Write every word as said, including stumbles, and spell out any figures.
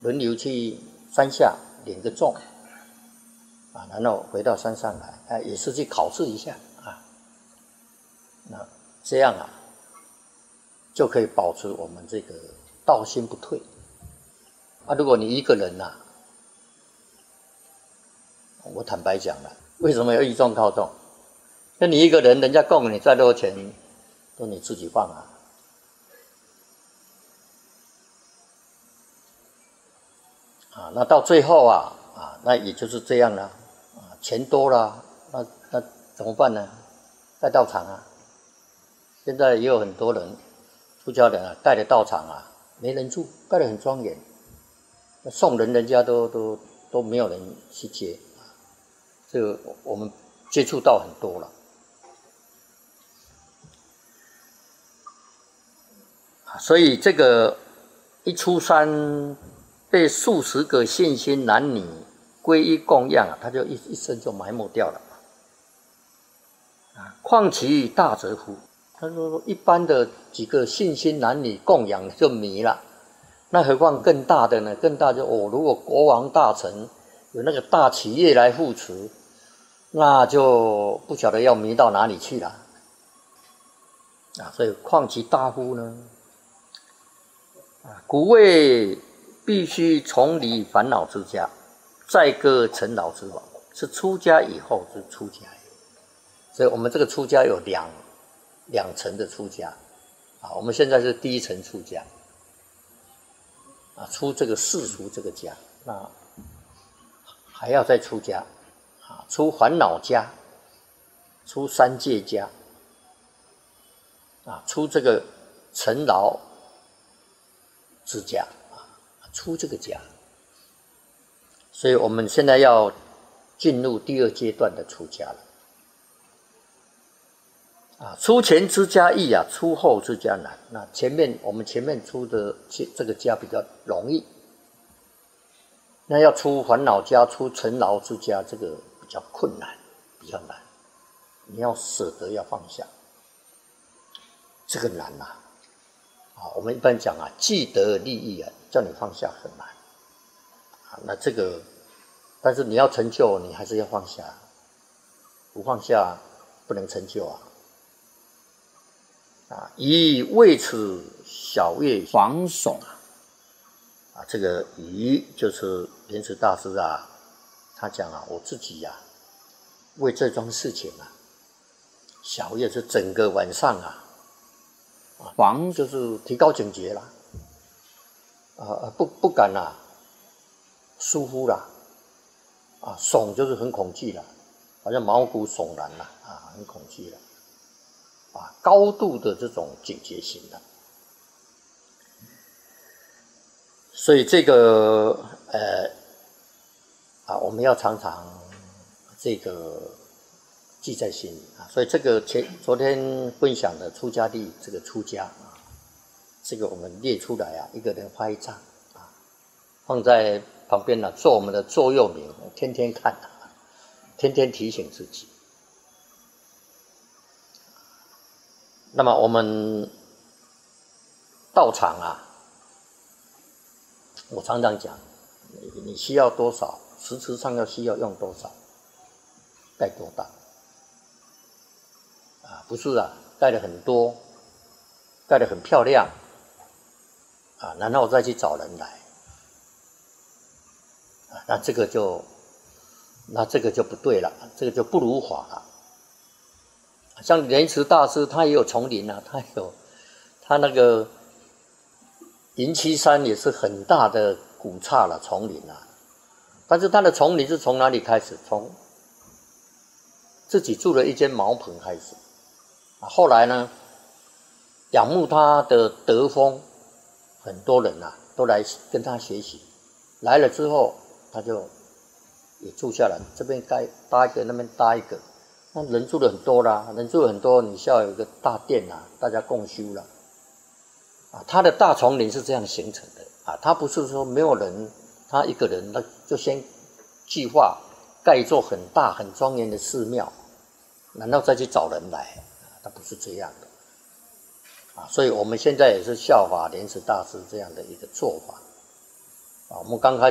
轮流去山下领个众啊，然后回到山上来，啊，也是去考试一下啊。那这样啊，就可以保持我们这个道心不退。啊，如果你一个人呐、啊，我坦白讲了，为什么要依众靠众？那你一个人，人家供你再多钱，都你自己放啊。啊，那到最后啊，啊，那也就是这样了，啊，钱多了，那那怎么办呢？盖道场啊。现在也有很多人，出家人啊，盖的道场啊，没人住，盖得很庄严，那送人人家都都都没有人去接，这个我们接触到很多了。所以这个一出山，被数十个信心男女皈依供养啊，他就一一生就埋没掉了。啊，况其大则乎？他说一般的几个信心男女供养就迷了，那何况更大的呢？更大就哦，如果国王大臣有那个大企业来扶持，那就不晓得要迷到哪里去了。啊，所以况其大乎呢？啊，古谓必须从离烦恼之家，再割尘劳之网，是出家以后之出家。所以我们这个出家有两两层的出家啊，我们现在是第一层出家啊，出这个世俗这个家，那还要再出家啊，出烦恼家，出三界家啊，出这个尘劳之家啊，出这个家。所以我们现在要进入第二阶段的出家了。啊，出前之家易啊，出后之家难。那前面我们前面出的这个家比较容易，那要出烦恼家、出尘劳之家，这个比较困难，比较难。你要舍得，要放下，这个难呐、啊。啊，我们一般讲啊，既得利益啊，叫你放下很难。啊，那这个，但是你要成就，你还是要放下，不放下不能成就啊。啊，以为此小月惶悚啊，啊，这个以就是莲池大师啊，他讲啊，我自己呀、啊，为这桩事情啊，小月是整个晚上啊，啊，惶就是提高警觉啦，啊，不不敢啦、啊，疏忽啦，啊，悚就是很恐惧了，好像毛骨悚然啦，啊，很恐惧了。啊，高度的这种警觉性的，所以这个呃啊，我们要常常这个记在心里啊。所以这个前昨天分享的出家地这个出家啊，这个我们列出来啊，一个人画一张啊，放在旁边呢、啊，做我们的座右铭，天天看啊，天天提醒自己。那么我们道场啊，我常常讲，你需要多少，实质上要需要用多少，盖多大啊？不是啊，盖得很多，盖得很漂亮啊，然后再去找人来啊，那这个就，那这个就不对了，这个就不如法了。像莲池大师，他也有丛林啊，他有他那个银栖山也是很大的古刹了，丛林啊。但是他的丛林是从哪里开始？从自己住了一间茅棚开始。啊，后来呢，仰慕他的德风，很多人啊都来跟他学习。来了之后，他就也住下来，这边盖搭一个，那边搭一个。那人住的很多啦，人住的很多，你需要有一个大殿啊，大家共修啦。啊，他的大丛林是这样形成的啊，他不是说没有人，他一个人那就先计划盖一座很大很庄严的寺庙，然后再去找人来，他不是这样的啊。所以我们现在也是效法莲池大师这样的一个做法啊，我们刚开始